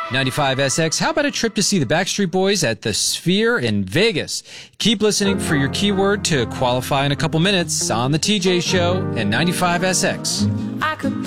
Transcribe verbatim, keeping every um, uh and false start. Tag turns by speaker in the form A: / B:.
A: ninety-five S X, how about a trip to see the Backstreet Boys at the Sphere in Vegas? Keep listening for your keyword to qualify in a couple minutes on the T J Show and ninety-five S X.
B: I could